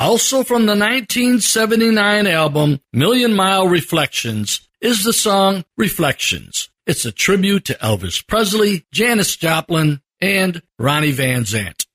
Also from the 1979 album Million Mile Reflections is the song Reflections. It's a tribute to Elvis Presley, Janis Joplin, and Ronnie Van Zant.